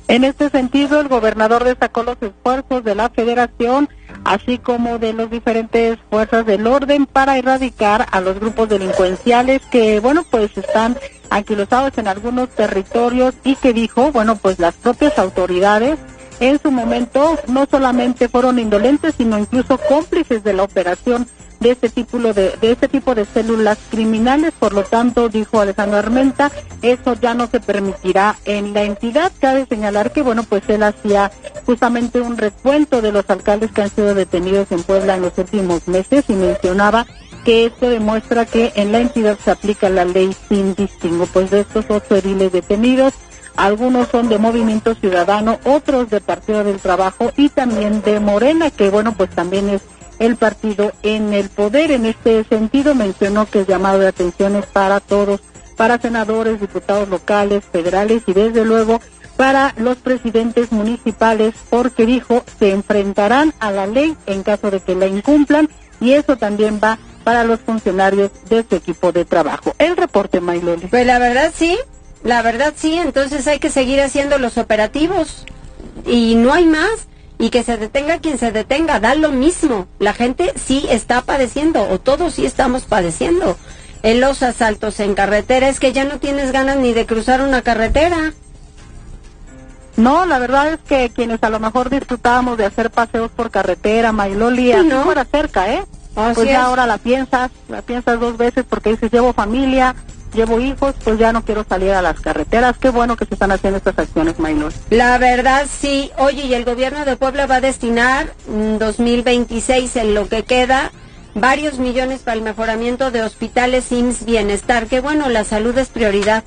En este sentido, el gobernador destacó los esfuerzos de la Federación, así como de las diferentes fuerzas del orden para erradicar a los grupos delincuenciales que, bueno, pues están anquilosados en algunos territorios y que dijo, bueno, pues las propias autoridades en su momento no solamente fueron indolentes, sino incluso cómplices de la operación de este tipo de células criminales. Por lo tanto, dijo Alejandro Armenta, eso ya no se permitirá en la entidad. Cabe señalar que, bueno, pues él hacía justamente un recuento de los alcaldes que han sido detenidos en Puebla en los últimos meses y mencionaba que esto demuestra que en la entidad se aplica la ley sin distingo. Pues de estos 8 ediles detenidos, algunos son de Movimiento Ciudadano, otros de Partido del Trabajo y también de Morena, que, bueno, pues también es el partido en el poder. En este sentido mencionó que el llamado de atención es para todos, para senadores, diputados locales, federales y desde luego para los presidentes municipales, porque dijo se enfrentarán a la ley en caso de que la incumplan, y eso también va para los funcionarios de su equipo de trabajo. El reporte, Mayloli. Pues la verdad sí, entonces hay que seguir haciendo los operativos y no hay más. Y que se detenga quien se detenga, da lo mismo. La gente sí está padeciendo, o todos sí estamos padeciendo. En los asaltos en carretera es que ya no tienes ganas ni de cruzar una carretera. No, la verdad es que quienes a lo mejor disfrutábamos de hacer paseos por carretera, Mayloli, sí, así ¿no? fuera cerca, Así pues ya es. ahora la piensas 2 veces porque dices, llevo familia, llevo hijos, pues ya no quiero salir a las carreteras. Qué bueno que se están haciendo estas acciones, Mayloli. La verdad sí. Oye, y el gobierno de Puebla va a destinar 2026 en lo que queda varios millones para el mejoramiento de hospitales IMSS Bienestar. Qué bueno, la salud es prioridad.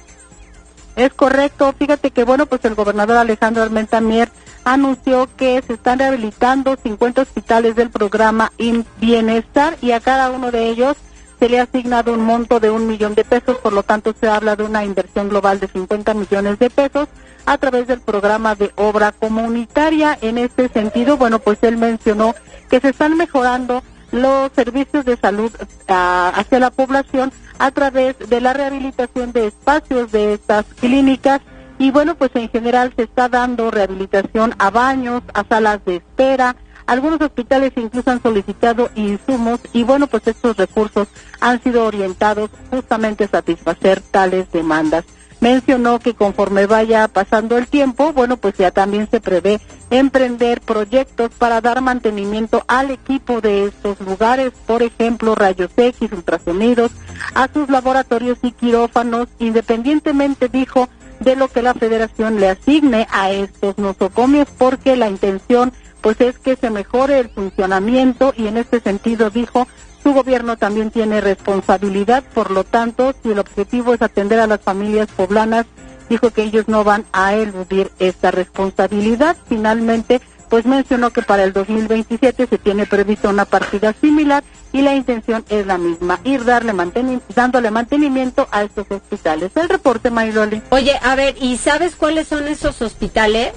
Es correcto. Fíjate que, bueno, pues el gobernador Alejandro Armenta Mier anunció que se están rehabilitando 50 hospitales del programa IMSS Bienestar y a cada uno de ellos se le ha asignado un monto de $1 millón, por lo tanto se habla de una inversión global de 50 millones de pesos a través del programa de obra comunitaria. En este sentido, bueno, pues él mencionó que se están mejorando los servicios de salud hacia la población a través de la rehabilitación de espacios de estas clínicas y, bueno, pues en general se está dando rehabilitación a baños, a salas de espera. Algunos hospitales incluso han solicitado insumos y, bueno, pues estos recursos han sido orientados justamente a satisfacer tales demandas. Mencionó que conforme vaya pasando el tiempo, bueno, pues ya también se prevé emprender proyectos para dar mantenimiento al equipo de estos lugares, por ejemplo, rayos X, ultrasonidos, a sus laboratorios y quirófanos, independientemente, dijo, de lo que la Federación le asigne a estos nosocomios, porque la intención pues es que se mejore el funcionamiento y en este sentido, dijo, su gobierno también tiene responsabilidad. Por lo tanto, si el objetivo es atender a las familias poblanas, dijo que ellos no van a eludir esta responsabilidad. Finalmente, pues mencionó que para el 2027 se tiene prevista una partida similar y la intención es la misma, ir dándole mantenimiento a estos hospitales. El reporte, Mayloli. Oye, a ver, ¿y sabes cuáles son esos hospitales?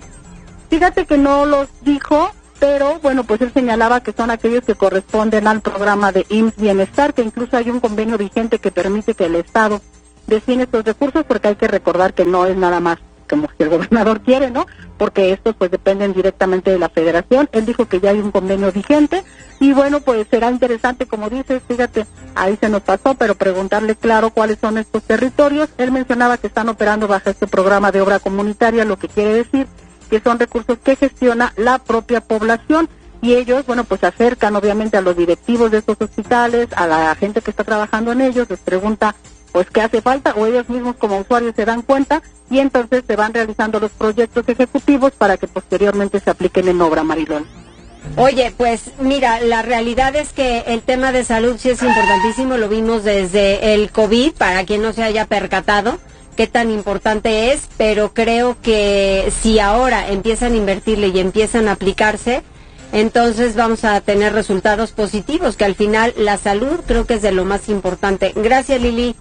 Fíjate que no los dijo, pero bueno, pues él señalaba que son aquellos que corresponden al programa de IMSS Bienestar, que incluso hay un convenio vigente que permite que el Estado destine estos recursos, porque hay que recordar que no es nada más como si el gobernador quiere, ¿no? Porque estos pues dependen directamente de la Federación. Él dijo que ya hay un convenio vigente y bueno, pues será interesante, como dices, fíjate, ahí se nos pasó, pero preguntarle claro cuáles son estos territorios. Él mencionaba que están operando bajo este programa de obra comunitaria, lo que quiere decir que son recursos que gestiona la propia población y ellos, bueno, pues se acercan obviamente a los directivos de estos hospitales, a la gente que está trabajando en ellos, les pregunta pues qué hace falta o ellos mismos como usuarios se dan cuenta y entonces se van realizando los proyectos ejecutivos para que posteriormente se apliquen en obra, Marilón. Oye, pues mira, la realidad es que el tema de salud sí es importantísimo, lo vimos desde el COVID, para quien no se haya percatado qué tan importante es, pero creo que si ahora empiezan a invertirle y empiezan a aplicarse, entonces vamos a tener resultados positivos, que al final la salud creo que es de lo más importante. Gracias, Lili.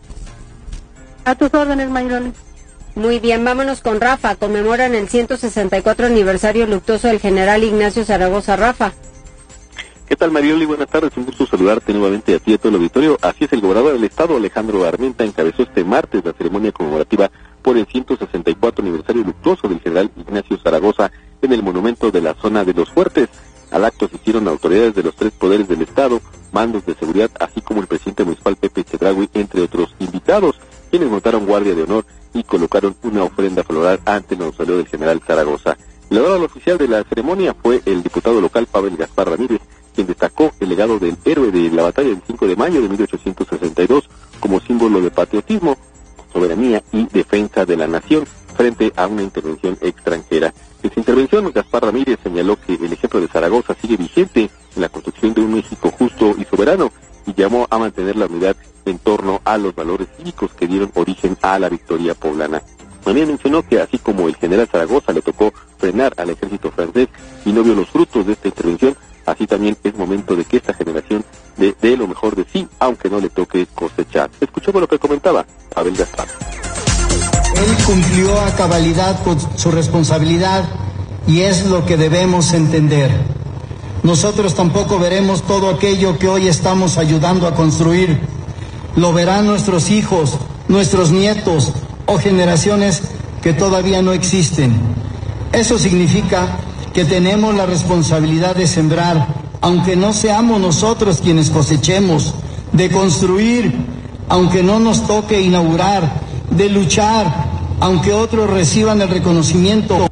A tus órdenes, Mayroli. Muy bien, vámonos con Rafa. Conmemoran el 164 aniversario luctuoso del general Ignacio Zaragoza. Rafa. ¿Qué tal, Marioli? Buenas tardes, un gusto saludarte nuevamente a ti y a todo el auditorio. Así es, el gobernador del estado, Alejandro Armenta, encabezó este martes la ceremonia conmemorativa por el 164 aniversario luctuoso del general Ignacio Zaragoza en el monumento de la zona de los Fuertes. Al acto asistieron autoridades de los 3 poderes del Estado, mandos de seguridad, así como el presidente municipal Pepe Chedraui, entre otros invitados, quienes montaron guardia de honor y colocaron una ofrenda floral ante el mausoleo del general Zaragoza. El orador oficial de la ceremonia fue el diputado local Pavel Gaspar Ramírez, quien destacó el legado del héroe de la batalla del 5 de mayo de 1862 como símbolo de patriotismo, soberanía y defensa de la nación frente a una intervención extranjera. En su intervención, Gaspar Ramírez señaló que el ejemplo de Zaragoza sigue vigente en la construcción de un México justo y soberano y llamó a mantener la unidad en torno a los valores cívicos que dieron origen a la victoria poblana. También mencionó que así como el general Zaragoza le tocó frenar al ejército francés y no vio los frutos de esta intervención, así también es momento de que esta generación dé lo mejor de sí, aunque no le toque cosechar. Escuchemos lo que comentaba Abel Gaspar. Él cumplió a cabalidad con su responsabilidad y es lo que debemos entender. Nosotros tampoco veremos todo aquello que hoy estamos ayudando a construir. Lo verán nuestros hijos, nuestros nietos o generaciones que todavía no existen. Eso significa que tenemos la responsabilidad de sembrar, aunque no seamos nosotros quienes cosechemos, de construir, aunque no nos toque inaugurar, de luchar, aunque otros reciban el reconocimiento.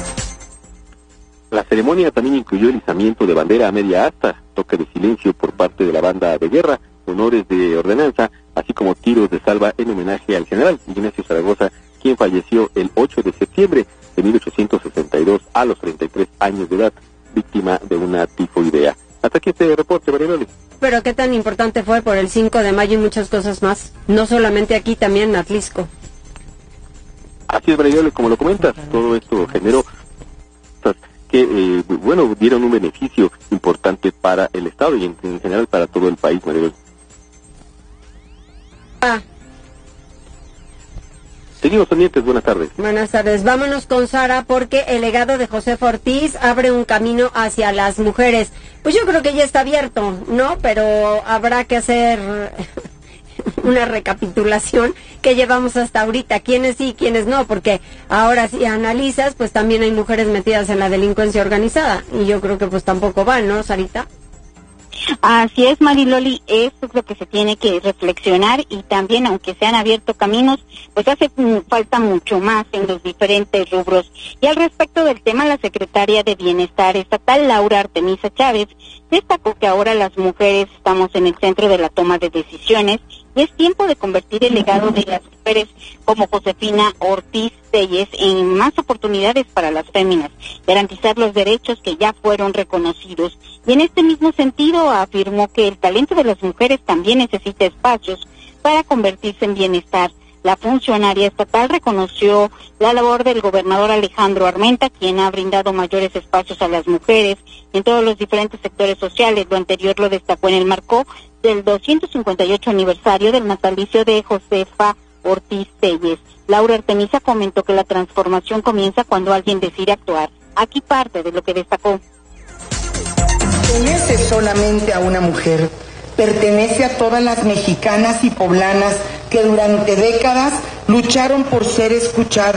La ceremonia también incluyó el izamiento de bandera a media asta, toque de silencio por parte de la banda de guerra, honores de ordenanza, así como tiros de salva en homenaje al general Ignacio Zaragoza, quien falleció el 8 de septiembre de 1862 a los 33 años de edad, víctima de una tifoidea. Hasta aquí este reporte, Marieloli. Pero qué tan importante fue por el 5 de mayo y muchas cosas más, no solamente aquí, también en Atlisco. Así es, Marieloli, como lo comentas, todo esto generó que, dieron un beneficio importante para el Estado y en general para todo el país, Marieloli. Seguimos pendientes, buenas tardes. Buenas tardes, vámonos con Sara porque el legado de José Ortiz abre un camino hacia las mujeres. Pues yo creo que ya está abierto, ¿no? Pero habrá que hacer una recapitulación que llevamos hasta ahorita, quiénes sí, quiénes no, porque ahora si analizas, pues también hay mujeres metidas en la delincuencia organizada y yo creo que pues tampoco van, ¿no, Sarita? Así es, Mariloli, eso es lo que se tiene que reflexionar y también, aunque se han abierto caminos, pues hace falta mucho más en los diferentes rubros. Y al respecto del tema, la secretaria de Bienestar Estatal, Laura Artemisa Chávez, destacó que ahora las mujeres estamos en el centro de la toma de decisiones y es tiempo de convertir el legado de las mujeres como Josefina Ortiz Telles en más oportunidades para las féminas, garantizar los derechos que ya fueron reconocidos. Y en este mismo sentido afirmó que el talento de las mujeres también necesita espacios para convertirse en bienestar. La funcionaria estatal reconoció la labor del gobernador Alejandro Armenta, quien ha brindado mayores espacios a las mujeres en todos los diferentes sectores sociales. Lo anterior lo destacó en el marco del 258 aniversario del natalicio de Josefa Ortiz Telles. Laura Artemisa comentó que la transformación comienza cuando alguien decide actuar. Aquí parte de lo que destacó. Pertenece solamente a una mujer, pertenece a todas las mexicanas y poblanas que durante décadas lucharon por ser escuchadas.